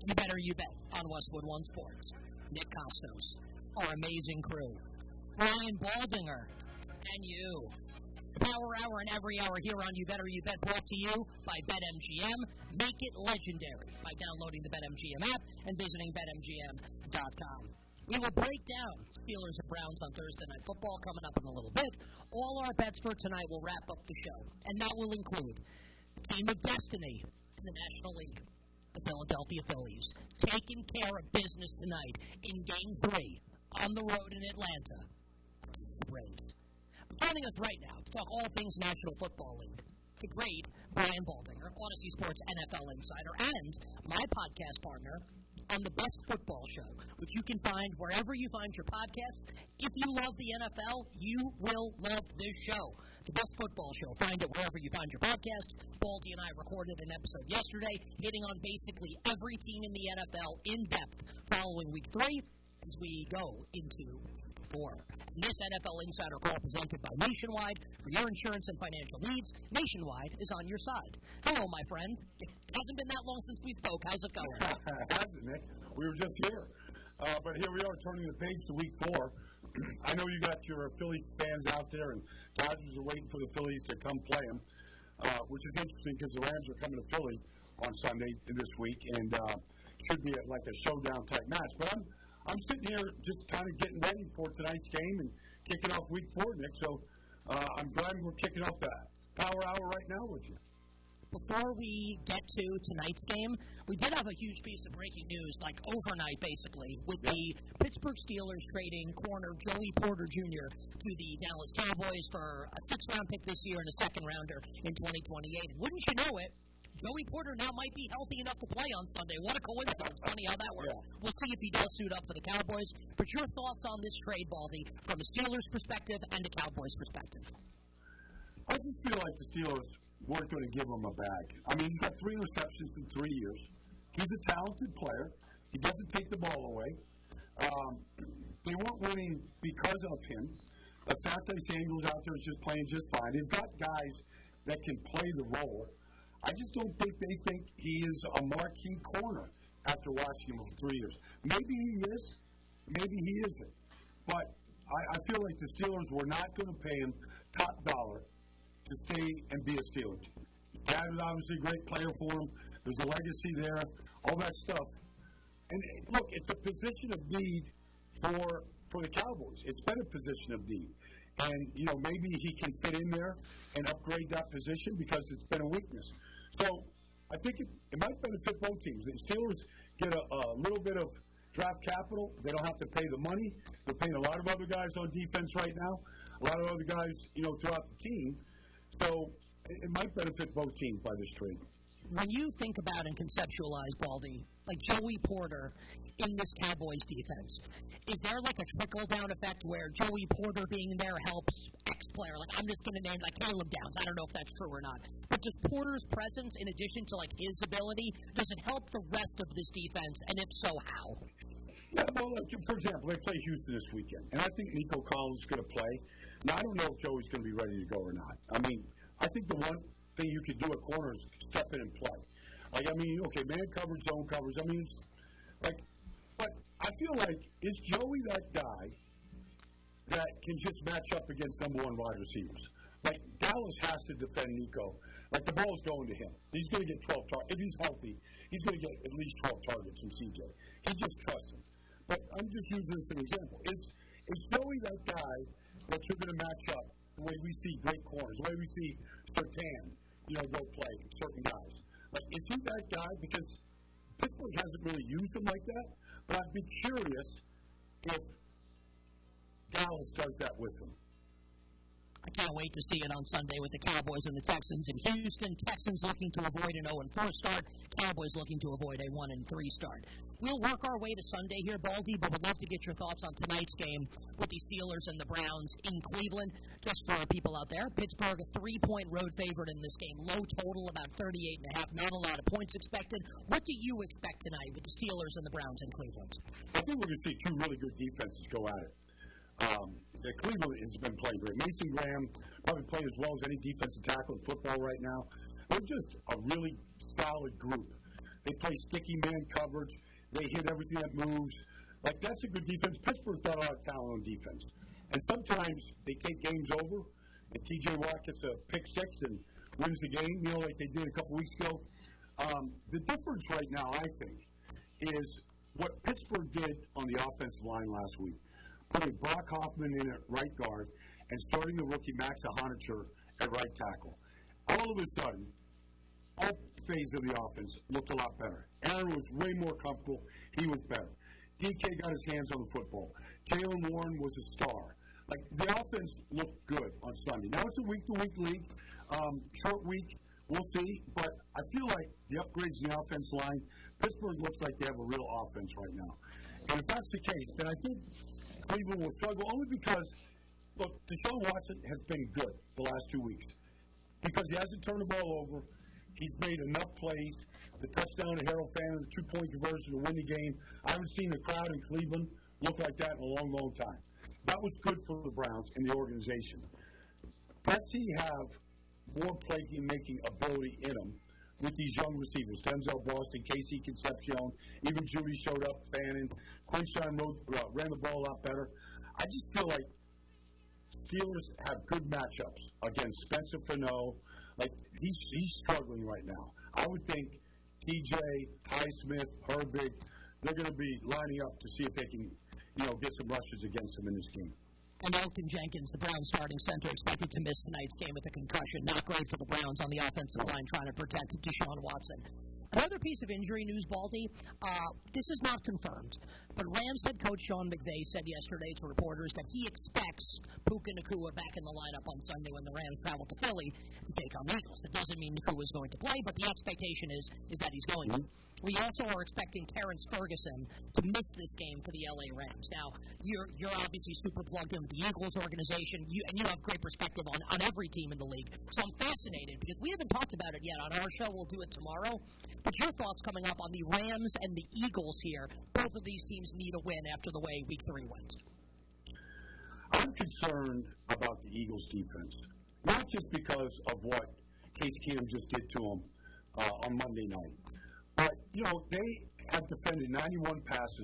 You bet on Westwood One Sports. Nick Costos, our amazing crew, Brian Baldinger, and you. The Power Hour and every hour here on You Bet, brought to you by BetMGM. Make it legendary by downloading the BetMGM app and visiting BetMGM.com. We will break down Steelers and Browns on Thursday Night Football coming up in a little bit. All our bets for tonight will wrap up the show, and that will include Team of Destiny in the National League. The Philadelphia Phillies taking care of business tonight in Game 3 on the road in Atlanta against the Braves. Joining us right now to talk all things National Football League, the great Brian Baldinger, Odyssey Sports NFL Insider, and my podcast partner on The Best Football Show, which you can find wherever you find your podcasts. If you love the NFL, you will love this show. The Best Football Show. Find it wherever you find your podcasts. Baldy and I recorded an episode yesterday hitting on basically every team in the NFL in depth following Week 3 as we go into 4. This NFL Insider Call presented by Nationwide. For your insurance and financial needs, Nationwide is on your side. Hello, my friend. It hasn't been that long since we spoke. How's it going? Hasn't, Nick? We were just here. But here we are turning the page to Week 4. I know you got your Phillies fans out there, and Dodgers are waiting for the Phillies to come play them, which is interesting because the Rams are coming to Philly on Sunday this week, and should be like a showdown type match. But I'm sitting here just kind of getting ready for tonight's game and kicking off Week 4, Nick. So I'm glad we're kicking off the Power Hour right now with you. Before we get to tonight's game, we did have a huge piece of breaking news, like overnight basically, with the Pittsburgh Steelers trading corner Joey Porter Jr. to the Dallas Cowboys for a 6th-round pick this year and a 2nd-rounder in 2028. And wouldn't you know it, Joey Porter now might be healthy enough to play on Sunday. What a coincidence. Funny how that works. Yeah. We'll see if he does suit up for the Cowboys. But your thoughts on this trade, Baldy, from a Steelers perspective and a Cowboys perspective? I just feel like the Steelers weren't going to give him a bag. I mean, he's got 3 interceptions in 3 years. He's a talented player. He doesn't take the ball away. They weren't winning because of him. Asante Samuel's out there is just playing just fine. They've got guys that can play the role. I just don't think they think he is a marquee corner after watching him for 3 years. Maybe he is. Maybe he isn't. But I feel like the Steelers were not going to pay him top dollar to stay and be a Steeler. Dad was obviously a great player for him. There's a legacy there, all that stuff. And look, it's a position of need for the Cowboys. It's been a position of need. And, you know, maybe he can fit in there and upgrade that position because it's been a weakness. So I think it might benefit both teams. The Steelers get a little bit of draft capital. They don't have to pay the money. They're paying a lot of other guys on defense right now, a lot of other guys, you know, throughout the team. So it might benefit both teams by this trade. When you think about and conceptualize, Baldy, like Joey Porter in this Cowboys defense, is there like a trickle-down effect where Joey Porter being there helps X player? Like, I'm just going to name like Caleb Downs. I don't know if that's true or not. But does Porter's presence, in addition to like his ability, does it help the rest of this defense? And if so, how? Yeah, well, like, for example, they play Houston this weekend, and I think Nico Collins is going to play. Now, I don't know if Joey's going to be ready to go or not. I mean, I think the one thing you could do at corner is step in and play. Like, I mean, okay, man coverage, zone coverage. I mean, it's like, but I feel like, is Joey that guy that can just match up against number 1 wide receivers? Like, Dallas has to defend Nico. Like, the ball's going to him. He's going to get 12 targets. If he's healthy, he's going to get at least 12 targets from CJ. He just trusts him. But I'm just using this as an example. Is Joey that guy that you're going to match up the way we see great corners, the way we see Surtain, you know, go play certain guys? Like, is he that guy? Because Pittsburgh hasn't really used him like that, but I'd be curious if Dallas does that with him. I can't wait to see it on Sunday with the Cowboys and the Texans in Houston. Texans looking to avoid an 0-4 start. Cowboys looking to avoid a 1-3 start. We'll work our way to Sunday here, Baldy, but would love to get your thoughts on tonight's game with the Steelers and the Browns in Cleveland. Just for people out there, Pittsburgh a 3-point road favorite in this game. Low total, about 38.5. Not a lot of points expected. What do you expect tonight with the Steelers and the Browns in Cleveland? I think we're going to see 2 really good defenses go at it. Cleveland has been playing great. Mason Graham probably playing as well as any defensive tackle in football right now. They're just a really solid group They play sticky man coverage. They hit everything that moves. Like, that's a good defense. Pittsburgh's got a lot of talent on defense. And sometimes they take games over, and T.J. Watt gets a pick six and wins the game, like they did a couple weeks ago. The difference right now, I think, is what Pittsburgh did on the offensive line last week, putting Brock Hoffman in at right guard and starting the rookie Max Ahanicher at right tackle. All of a sudden, all phase of the offense looked a lot better. Aaron was way more comfortable. He was better. DK got his hands on the football. Jaylen Warren was a star. Like, the offense looked good on Sunday. Now it's a week-to-week league. Short week, we'll see. But I feel like the upgrades in the offense line, Pittsburgh looks like they have a real offense right now. And if that's the case, then I think Cleveland will struggle only because, look, Deshaun Watson has been good the last 2 weeks because he hasn't turned the ball over. He's made enough plays. The touchdown to Harold Fannin, the two-point conversion to win the game. I haven't seen the crowd in Cleveland look like that in a long, long time. That was good for the Browns and the organization. Does he have more playmaking ability in him with these young receivers? Denzel Boston, Casey Concepcion, even Judy showed up, Fannin. Quinshawn ran the ball a lot better. I just feel like Steelers have good matchups against Spencer Fano. Like, he's struggling right now. I would think DJ, Highsmith, Herbig, they're going to be lining up to see if they can, get some rushes against him in this game. And Elgton Jenkins, the Browns starting center, expected to miss tonight's game with a concussion. Not great for the Browns on the offensive line trying to protect Deshaun Watson. Another piece of injury news, Baldy, this is not confirmed, but Rams head coach Sean McVay said yesterday to reporters that he expects Puka Nacua back in the lineup on Sunday when the Rams travel to Philly to take on the Eagles. That doesn't mean Nacua is going to play, but the expectation is that he's going to. We also are expecting Terrence Ferguson to miss this game for the LA Rams. Now, you're obviously super plugged in with the Eagles organization, and you have great perspective on every team in the league. So I'm fascinated because we haven't talked about it yet on our show. We'll do it tomorrow. But your thoughts coming up on the Rams and the Eagles here. Both of these teams need a win after the way Week 3 went. I'm concerned about the Eagles' defense, not just because of what Case Keenum just did to them on Monday night. But, they have defended 91 passes